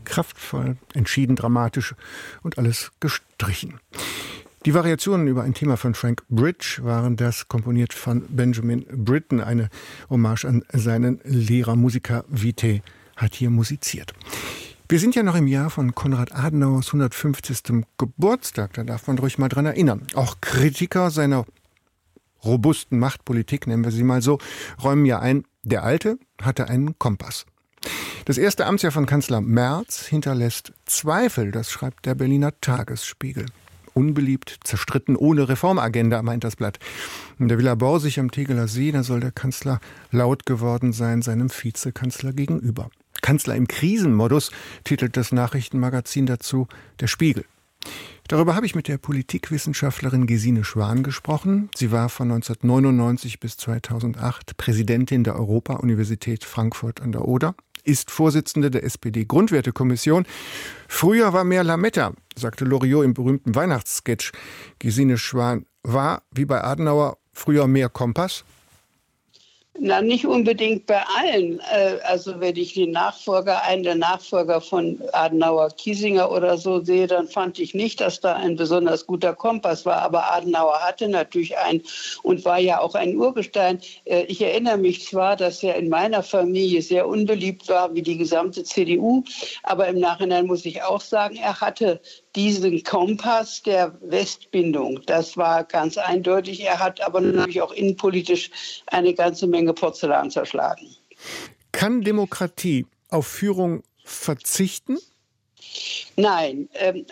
kraftvoll, entschieden dramatisch und alles gestrichen. Die Variationen über ein Thema von Frank Bridge waren das, komponiert von Benjamin Britten, eine Hommage an seinen Lehrer. Musica Vitae hat hier musiziert. Wir sind ja noch im Jahr von Konrad Adenauers 150. Geburtstag, da darf man ruhig mal dran erinnern. Auch Kritiker seiner robusten Machtpolitik, nennen wir sie mal so, räumen ja ein, der Alte hatte einen Kompass. Das erste Amtsjahr von Kanzler Merz hinterlässt Zweifel, das schreibt der Berliner Tagesspiegel. Unbeliebt, zerstritten, ohne Reformagenda, meint das Blatt. In der Villa Borsig am Tegeler See, da soll der Kanzler laut geworden sein seinem Vizekanzler gegenüber. Kanzler im Krisenmodus, titelt das Nachrichtenmagazin dazu, der Spiegel. Darüber habe ich mit der Politikwissenschaftlerin Gesine Schwan gesprochen. Sie war von 1999 bis 2008 Präsidentin der Europa-Universität Frankfurt an der Oder, ist Vorsitzende der SPD-Grundwertekommission. Früher war mehr Lametta, sagte Loriot im berühmten Weihnachtssketch. Gesine Schwan, war, wie bei Adenauer, früher mehr Kompass? Na, nicht unbedingt bei allen. Also wenn ich einen der Nachfolger von Adenauer, Kiesinger oder so sehe, dann fand ich nicht, dass da ein besonders guter Kompass war. Aber Adenauer hatte natürlich einen und war ja auch ein Urgestein. Ich erinnere mich zwar, dass er in meiner Familie sehr unbeliebt war, wie die gesamte CDU. Aber im Nachhinein muss ich auch sagen, er hatte diesen Kompass der Westbindung. Das war ganz eindeutig. Er hat aber natürlich auch innenpolitisch eine ganze Menge Porzellan zerschlagen. Kann Demokratie auf Führung verzichten? Nein,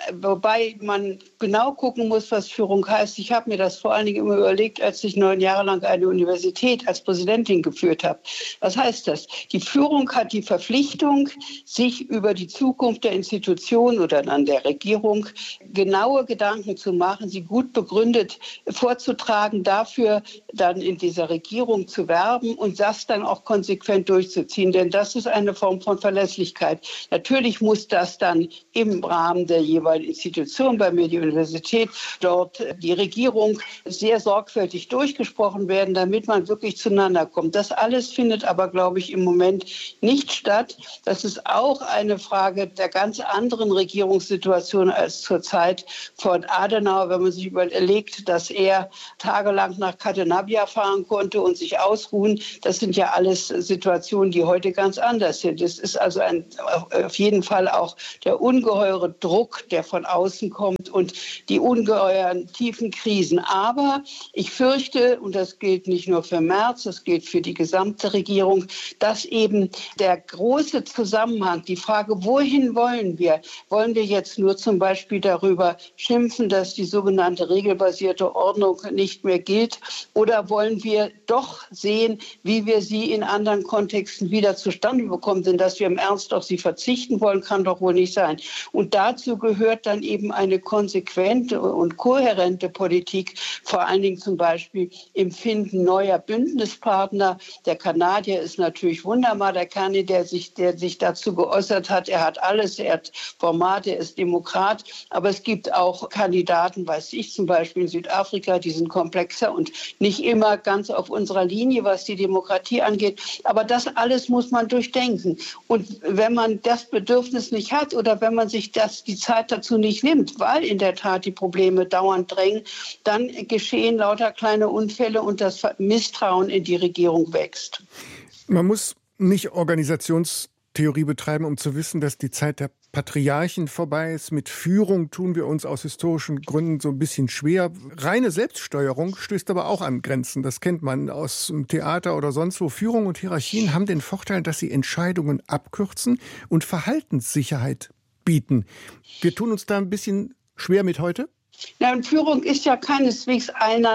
wobei man genau gucken muss, was Führung heißt. Ich habe mir das vor allen Dingen immer überlegt, als ich 9 Jahre lang eine Universität als Präsidentin geführt habe. Was heißt das? Die Führung hat die Verpflichtung, sich über die Zukunft der Institution oder dann der Regierung genaue Gedanken zu machen, sie gut begründet vorzutragen, dafür dann in dieser Regierung zu werben und das dann auch konsequent durchzuziehen. Denn das ist eine Form von Verlässlichkeit. Natürlich muss das dann im Rahmen der jeweiligen Institution, bei mir die Universität, dort die Regierung sehr sorgfältig durchgesprochen werden, damit man wirklich zueinander kommt. Das alles findet aber, glaube ich, im Moment nicht statt. Das ist auch eine Frage der ganz anderen Regierungssituation als zur Zeit von Adenauer, wenn man sich überlegt, dass er tagelang nach Cadenabia fahren konnte und sich ausruhen. Das sind ja alles Situationen, die heute ganz anders sind. Es ist also auf jeden Fall auch der ungeheure Druck, der von außen kommt und die ungeheuren tiefen Krisen. Aber ich fürchte, und das gilt nicht nur für Merz, das gilt für die gesamte Regierung, dass eben der große Zusammenhang, die Frage, wohin wollen wir? Wollen wir jetzt nur zum Beispiel darüber schimpfen, dass die sogenannte regelbasierte Ordnung nicht mehr gilt? Oder wollen wir doch sehen, wie wir sie in anderen Kontexten wieder zustande bekommen? Denn dass wir im Ernst auf sie verzichten wollen, kann doch wohl nicht sein. Und dazu gehört dann eben eine konsequente und kohärente Politik, vor allen Dingen zum Beispiel im Finden neuer Bündnispartner. Der Kanadier ist natürlich wunderbar, der Kani, der sich dazu geäußert hat. Er hat alles, er hat Format, er ist Demokrat. Aber es gibt auch Kandidaten, weiß ich zum Beispiel in Südafrika, die sind komplexer und nicht immer ganz auf unserer Linie, was die Demokratie angeht. Aber das alles muss man durchdenken. Und wenn man das Bedürfnis nicht hat oder wenn man sich die Zeit dazu nicht nimmt, weil in der Tat die Probleme dauernd drängen, dann geschehen lauter kleine Unfälle und das Misstrauen in die Regierung wächst. Man muss nicht Organisationstheorie betreiben, um zu wissen, dass die Zeit der Patriarchen vorbei ist. Mit Führung tun wir uns aus historischen Gründen so ein bisschen schwer. Reine Selbststeuerung stößt aber auch an Grenzen. Das kennt man aus dem Theater oder sonst wo. Führung und Hierarchien haben den Vorteil, dass sie Entscheidungen abkürzen und Verhaltenssicherheit bieten. Wir tun uns da ein bisschen schwer mit heute? Ja, und Führung ist ja keineswegs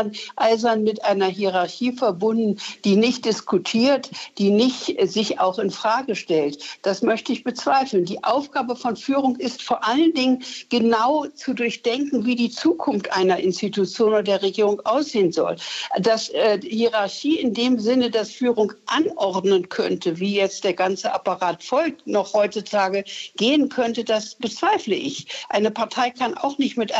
eisern mit einer Hierarchie verbunden, die nicht diskutiert, die nicht sich auch in Frage stellt. Das möchte ich bezweifeln. Die Aufgabe von Führung ist vor allen Dingen genau zu durchdenken, wie die Zukunft einer Institution oder der Regierung aussehen soll. Dass Hierarchie in dem Sinne, dass Führung anordnen könnte, wie jetzt der ganze Apparat folgt, noch heutzutage gehen könnte, das bezweifle ich. Eine Partei kann auch nicht mit einer Partei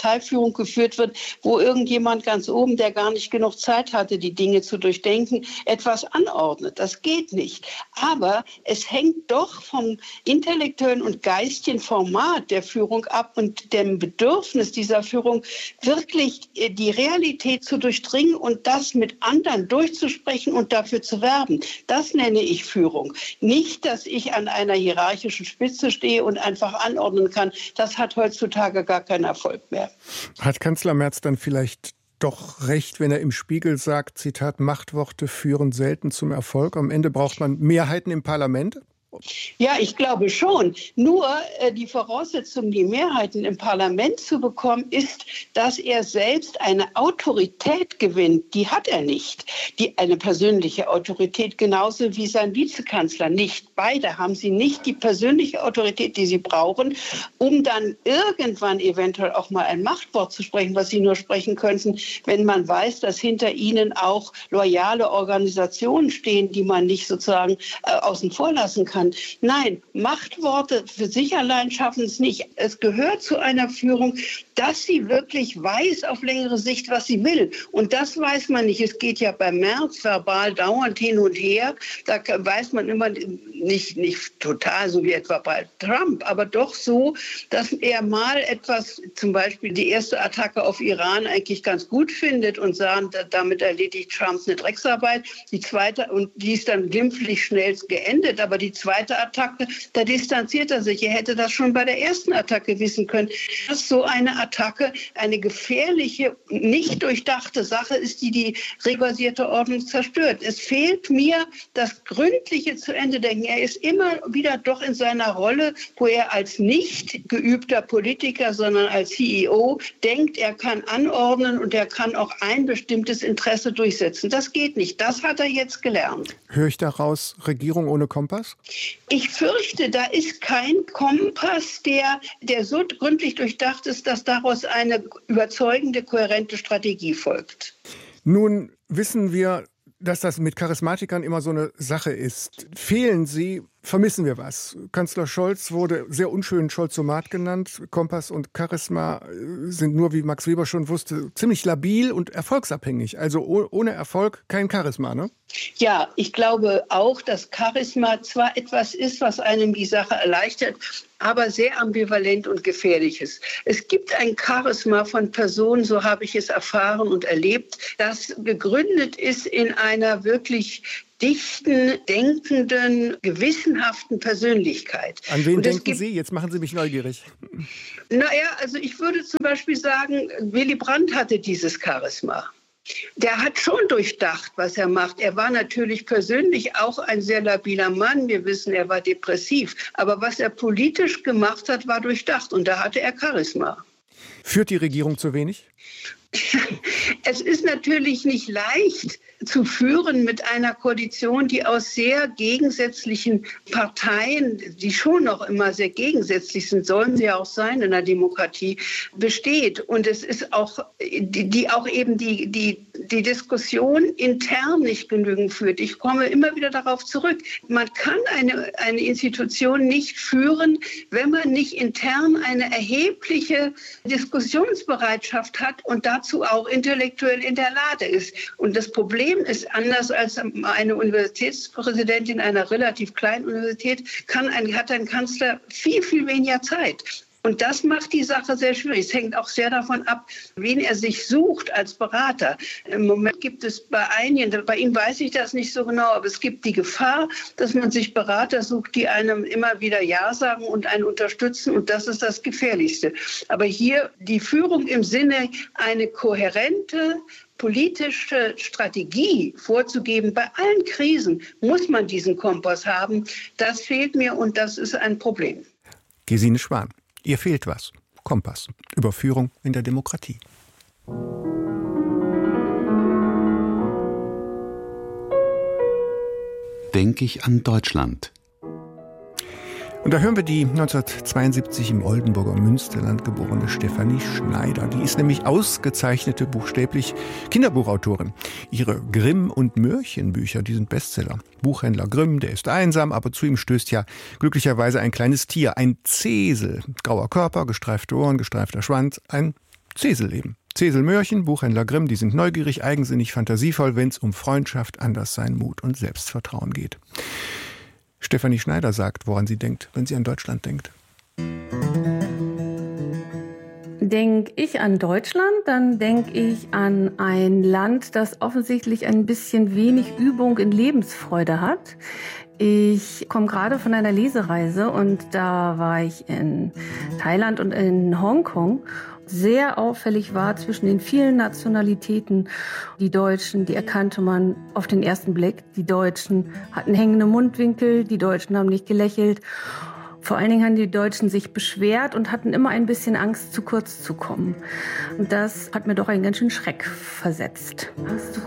Parteiführung geführt wird, wo irgendjemand ganz oben, der gar nicht genug Zeit hatte, die Dinge zu durchdenken, etwas anordnet. Das geht nicht. Aber es hängt doch vom intellektuellen und geistigen Format der Führung ab und dem Bedürfnis dieser Führung, wirklich die Realität zu durchdringen und das mit anderen durchzusprechen und dafür zu werben. Das nenne ich Führung. Nicht, dass ich an einer hierarchischen Spitze stehe und einfach anordnen kann. Das hat heutzutage gar keinen Erfolg mehr. Hat Kanzler Merz dann vielleicht doch recht, wenn er im Spiegel sagt, Zitat, Machtworte führen selten zum Erfolg. Am Ende braucht man Mehrheiten im Parlament? Ja, ich glaube schon. Nur die Voraussetzung, die Mehrheiten im Parlament zu bekommen, ist, dass er selbst eine Autorität gewinnt. Die hat er nicht. Eine persönliche Autorität, genauso wie sein Vizekanzler nicht. Beide haben sie nicht die persönliche Autorität, die sie brauchen, um dann irgendwann eventuell auch mal ein Machtwort zu sprechen, was sie nur sprechen könnten, wenn man weiß, dass hinter ihnen auch loyale Organisationen stehen, die man nicht sozusagen außen vor lassen kann. Nein, Machtworte für sich allein schaffen es nicht. Es gehört zu einer Führung, dass sie wirklich weiß auf längere Sicht, was sie will. Und das weiß man nicht. Es geht ja bei Merz verbal dauernd hin und her. Da weiß man immer nicht total, so wie etwa bei Trump, aber doch so, dass er mal etwas, zum Beispiel die erste Attacke auf Iran eigentlich ganz gut findet und sagt, damit erledigt Trump eine Drecksarbeit. Die zweite, und die ist dann glimpflich schnell geendet, aber die zweite Attacke, da distanziert er sich. Er hätte das schon bei der ersten Attacke wissen können, dass so eine Attacke eine gefährliche, nicht durchdachte Sache ist, die regelbasierte Ordnung zerstört. Es fehlt mir das gründliche zu Ende denken. Er ist immer wieder doch in seiner Rolle, wo er als nicht geübter Politiker, sondern als CEO denkt, er kann anordnen und er kann auch ein bestimmtes Interesse durchsetzen. Das geht nicht. Das hat er jetzt gelernt. Höre ich daraus Regierung ohne Kompass? Ich fürchte, da ist kein Kompass, der so gründlich durchdacht ist, dass daraus eine überzeugende, kohärente Strategie folgt. Nun wissen wir, dass das mit Charismatikern immer so eine Sache ist. Fehlen sie, vermissen wir was. Kanzler Scholz wurde sehr unschön Scholzomat genannt. Kompass und Charisma sind nur, wie Max Weber schon wusste, ziemlich labil und erfolgsabhängig. Also ohne Erfolg kein Charisma, ne? Ja, ich glaube auch, dass Charisma zwar etwas ist, was einem die Sache erleichtert, aber sehr ambivalent und gefährlich ist. Es gibt ein Charisma von Personen, so habe ich es erfahren und erlebt, das gegründet ist in einer wirklich dichten, denkenden, gewissenhaften Persönlichkeit. An wen denken Sie? Jetzt machen Sie mich neugierig. Naja, also ich würde zum Beispiel sagen, Willy Brandt hatte dieses Charisma. Der hat schon durchdacht, was er macht. Er war natürlich persönlich auch ein sehr labiler Mann. Wir wissen, er war depressiv. Aber was er politisch gemacht hat, war durchdacht. Und da hatte er Charisma. Führt die Regierung zu wenig? Es ist natürlich nicht leicht zu führen mit einer Koalition, die aus sehr gegensätzlichen Parteien, die schon noch immer sehr gegensätzlich sind, sollen sie ja auch sein in einer Demokratie, besteht. Und es ist auch, die auch eben die Diskussion intern nicht genügend führt. Ich komme immer wieder darauf zurück. Man kann eine Institution nicht führen, wenn man nicht intern eine erhebliche Diskussionsbereitschaft hat und dazu auch intellektuell in der Lage ist. Und das Problem ist, anders als eine Universitätspräsidentin einer relativ kleinen Universität, hat ein Kanzler viel, viel weniger Zeit. Und das macht die Sache sehr schwierig. Es hängt auch sehr davon ab, wen er sich sucht als Berater. Im Moment gibt es bei einigen, bei ihm weiß ich das nicht so genau, aber es gibt die Gefahr, dass man sich Berater sucht, die einem immer wieder Ja sagen und einen unterstützen. Und das ist das Gefährlichste. Aber hier die Führung im Sinne, eine kohärente politische Strategie vorzugeben, bei allen Krisen muss man diesen Kompass haben. Das fehlt mir und das ist ein Problem. Gesine Schwan, ihr fehlt was. Kompass. Überführung in der Demokratie. Denke ich an Deutschland. Und da hören wir die 1972 im Oldenburger Münsterland geborene Stefanie Schneider. Die ist nämlich ausgezeichnete, buchstäblich Kinderbuchautorin. Ihre Grimm- und Mörchenbücher, die sind Bestseller. Buchhändler Grimm, der ist einsam, aber zu ihm stößt ja glücklicherweise ein kleines Tier, ein Zesel. Grauer Körper, gestreifte Ohren, gestreifter Schwanz, ein Cesel eben. Cesel Mörchen, Buchhändler Grimm, die sind neugierig, eigensinnig, fantasievoll, wenn es um Freundschaft, Anderssein, Mut und Selbstvertrauen geht. Stefanie Schneider sagt, woran sie denkt, wenn sie an Deutschland denkt. Denke ich an Deutschland, dann denke ich an ein Land, das offensichtlich ein bisschen wenig Übung in Lebensfreude hat. Ich komme gerade von einer Lesereise und da war ich in Thailand und in Hongkong. Sehr auffällig war zwischen den vielen Nationalitäten die Deutschen, die erkannte man auf den ersten Blick. Die Deutschen hatten hängende Mundwinkel, die Deutschen haben nicht gelächelt. Vor allen Dingen haben die Deutschen sich beschwert und hatten immer ein bisschen Angst, zu kurz zu kommen. Und das hat mir doch einen ganz schönen Schreck versetzt. Angst, zu